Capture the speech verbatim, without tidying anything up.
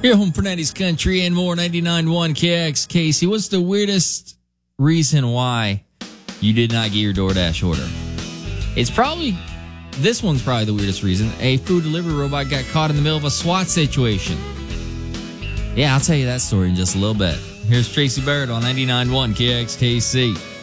Your home for nineties country and more. ninety-nine point one K X. Casey, what's the weirdest reason why you did not get your DoorDash order? It's probably, this one's probably the weirdest reason. A food delivery robot got caught in the middle of a SWAT situation. Yeah, I'll tell you that story in just a little bit. Here's Tracy Barrett on ninety-nine point one K X K C.